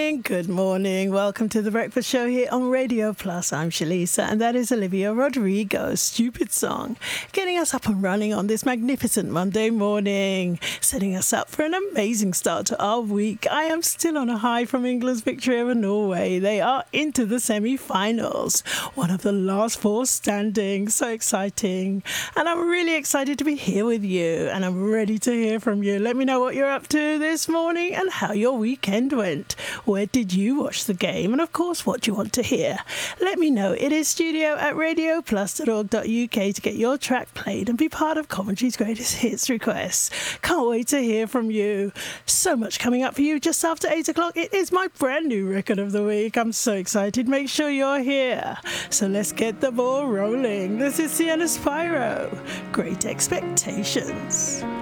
Good morning. Welcome to The Breakfast Show here on Radio Plus. I'm Shalisa, and that is Olivia Rodrigo's Stupid Song, getting us up and running on this magnificent Monday morning, setting us up for an amazing start to our week. I am still on a high from England's victory over Norway. They are into the semi-finals, one of the last four standing. So exciting. And I'm really excited to be here with you, and I'm ready to hear from you. Let me know what you're up to this morning and how your weekend went. Where did you watch the game? And of course, what do you want to hear? Let me know. It is studio@radioplus.org.uk to get your track played and be part of Coventry's Greatest Hits requests. Can't wait to hear from you. So much coming up for you just after 8 o'clock. It is my brand new record of the week. I'm so excited. Make sure you're here. So let's get the ball rolling. This is Sienna Spyro. Great Expectations.